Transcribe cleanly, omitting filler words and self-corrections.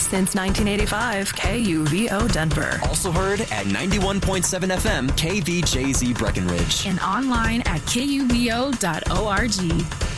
Since 1985, KUVO Denver. Also heard at 91.7 FM, KVJZ Breckenridge. And online at kuvo.org.